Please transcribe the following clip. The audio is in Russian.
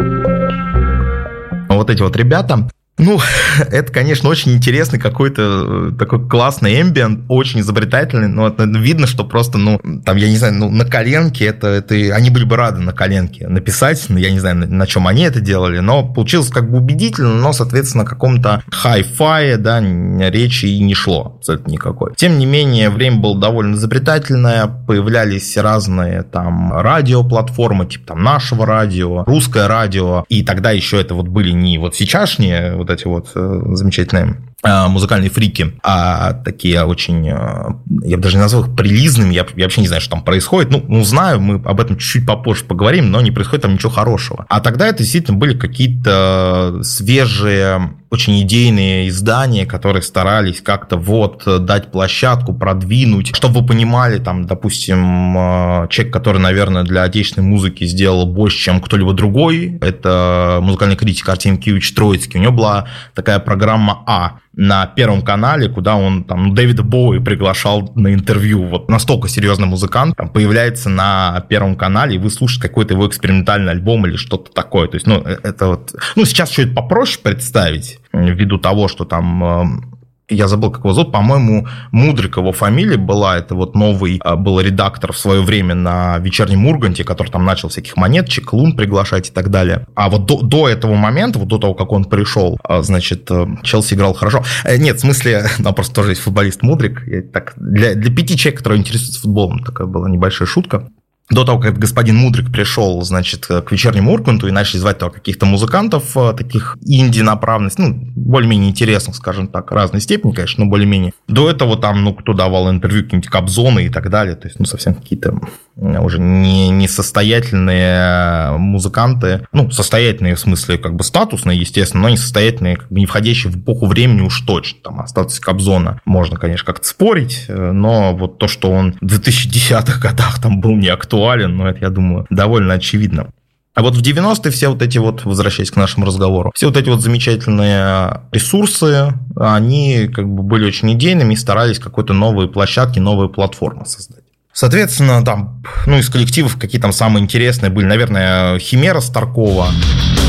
Вот эти вот ребята, ну, это, конечно, очень интересный какой-то такой классный эмбиент, очень изобретательный, но это видно, что просто, ну, там, я не знаю, ну, на коленке это они были бы рады на коленке написать, я не знаю, на чем они это делали, но получилось как бы убедительно, но, соответственно, о каком-то хай-фае, да, речи и не шло абсолютно никакой. Тем не менее, время было довольно изобретательное, появлялись разные там радиоплатформы, типа там нашего радио, русское радио, и тогда еще это вот были не вот сейчасшние вот эти вот замечательные музыкальные фрики, а такие очень, я бы даже не назвал их прилизными, я вообще не знаю, что там происходит, ну, знаю, мы об этом чуть-чуть попозже поговорим, но не происходит там ничего хорошего. А тогда это действительно были какие-то свежие, очень идейные издания, которые старались как-то вот дать площадку, продвинуть, чтобы вы понимали, там, допустим, человек, который, наверное, для отечественной музыки сделал больше, чем кто-либо другой, это музыкальный критик Артемий Киевич Троицкий, у него была такая программа «А» на Первом канале, куда он там Дэвида Боуи приглашал на интервью. Вот настолько серьезный музыкант там появляется на Первом канале, и вы слушаете какой-то его экспериментальный альбом или что-то такое. То есть, ну, это вот... Ну, сейчас все это попроще представить, ввиду того, что там... Я забыл, как его зовут, по-моему, Мудрик его фамилия была, это вот новый был редактор в свое время на «Вечернем Урганте», который там начал всяких монеточек, лун приглашать и так далее. А вот до этого момента, вот до того, как он пришел, значит, Челси играл хорошо. Нет, в смысле, там просто тоже есть футболист Мудрик. Так, для 5 человек, которые интересуются футболом, такая была небольшая шутка. До того, как господин Мудрик пришел, значит, к «Вечернему Урганту» и начали звать туда каких-то музыкантов, таких инди-направленных, ну, более-менее интересных, скажем так, разной степени, конечно, но более-менее. До этого там, ну, кто давал интервью, какие-нибудь Кобзоны и так далее, то есть, ну, совсем какие-то уже не состоятельные музыканты, ну, состоятельные в смысле как бы статусные, естественно, но не состоятельные, как бы не входящие в эпоху времени уж точно. Там о статусе Кобзона можно, конечно, как-то спорить, но вот то, что он в 2010-х годах там был не актуален, но это, я думаю, довольно очевидно. А вот в 90-е все вот эти вот, возвращаясь к нашему разговору, все вот эти вот замечательные ресурсы, они как бы были очень идейными и старались какой-то новые площадки, новые платформы создать. Соответственно, там, ну, из коллективов какие там самые интересные были, наверное, Химера Старкова.